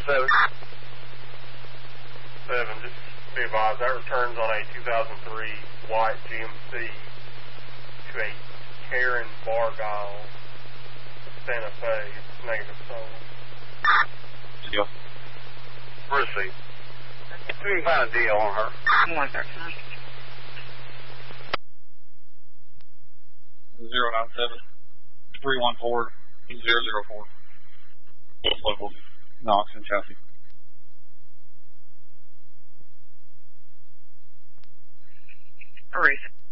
7. 7, just be advised, that returns on a 2003 white GMC to a Karen Bargyle Santa Fe. It's negative stolen. Deal. Receipt. We can find a deal on her. 113. 097 314 004. Local. Knox and Chelsea. Receipt.